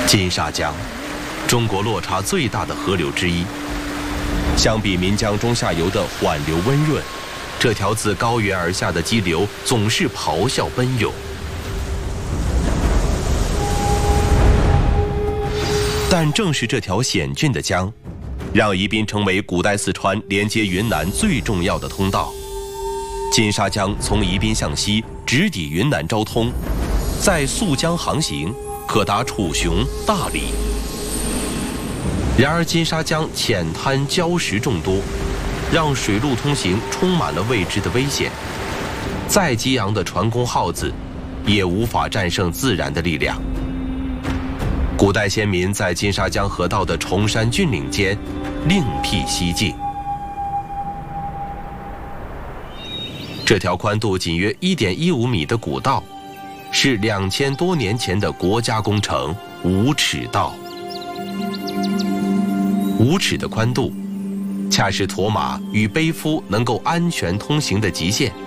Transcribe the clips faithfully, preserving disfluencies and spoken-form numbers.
金沙江，中国落差最大的河流之一。相比岷江中下游的缓流温润，这条自高原而下的激流总是咆哮奔涌。但正是这条险峻的江，让宜宾成为古代四川连接云南最重要的通道。金沙江从宜宾向西直抵云南昭通，在溯江航行，可达楚雄、大理。然而，金沙江浅滩礁石众多，让水陆通行充满了未知的危险。再激昂的船工号子，也无法战胜自然的力量。古代先民在金沙江河道的崇山峻岭间，另辟蹊径。这条宽度仅约 一点一五米的古道，是两千多年前的国家工程五尺道。五尺的宽度，恰是驮马与背夫能够安全通行的极限。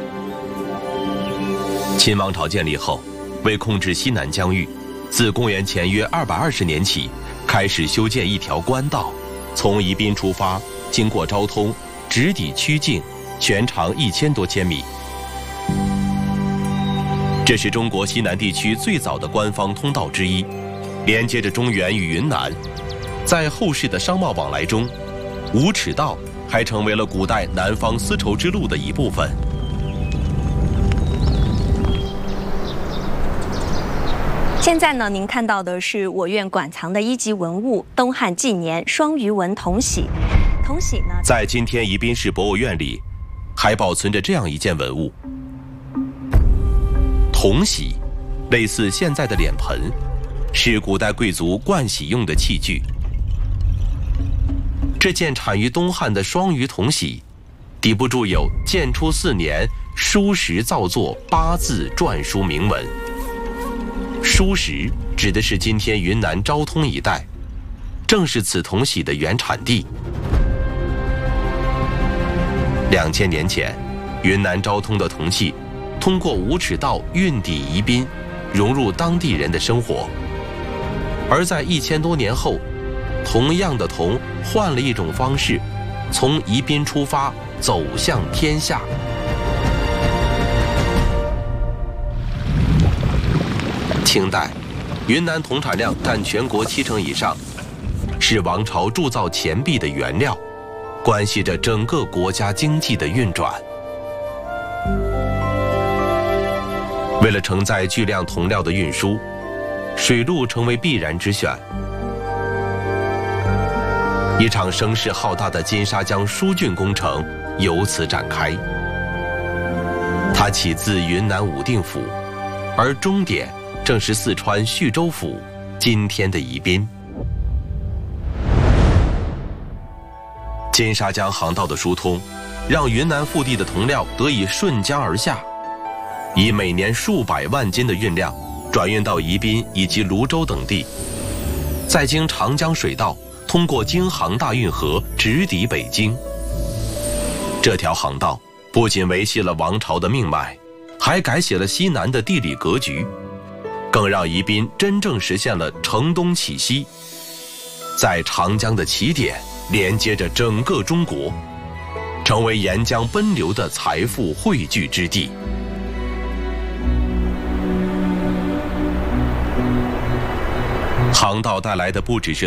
秦王朝建立后，为控制西南疆域，自公元前约二百二十年起，开始修建一条官道，从宜宾出发，经过昭通，直抵曲靖，全长一千多千米。这是中国西南地区最早的官方通道之一，连接着中原与云南。在后世的商贸往来中，五尺道还成为了古代南方丝绸之路的一部分。 现在呢，您看到的是我院馆藏的一级文物——东汉纪年双鱼纹铜玺。铜玺呢， 在今天宜宾市博物院里，还保存着这样一件文物。铜玺，类似现在的脸盆，是古代贵族盥洗用的器具。这件产于东汉的双鱼铜玺，底部注有建初四年书石造作八字篆书铭文。书石指的是今天云南昭通一带，正是此铜玺的原产地。两千年前，云南昭通的铜器通过五尺道运抵宜宾，融入当地人的生活。而在一千多年后，同样的铜换了一种方式，从宜宾出发，走向天下。清代，云南铜产量占全国七成以上，是王朝铸造钱币的原料，关系着整个国家经济的运转。为了承载巨量铜料的运输，水路成为必然之选。一场声势浩大的金沙江疏浚工程由此展开。它起自云南武定府，而终点正是四川叙州府，今天的宜宾。金沙江航道的疏通，让云南腹地的铜料得以顺江而下，以每年数百万斤的运量转运到宜宾以及泸州等地，再经长江水道通过京杭大运河直抵北京。这条航道不仅维系了王朝的命脉，还改写了西南的地理格局，更让宜宾真正实现了承东启西，在长江的起点连接着整个中国，成为沿江奔流的财富汇聚之地。航道带来的不只是